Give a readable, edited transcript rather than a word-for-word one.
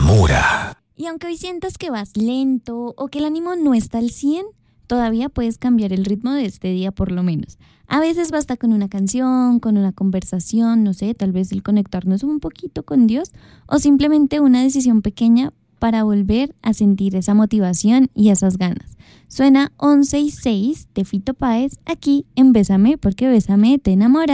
enamora. Y aunque hoy sientas que vas lento o que el ánimo no está al 100, todavía puedes cambiar el ritmo de este día por lo menos. A veces basta con una canción, con una conversación, no sé, tal vez el conectarnos un poquito con Dios o simplemente una decisión pequeña para volver a sentir esa motivación y esas ganas. Suena 11:06 de Fito Páez aquí en Bésame porque Bésame te enamora.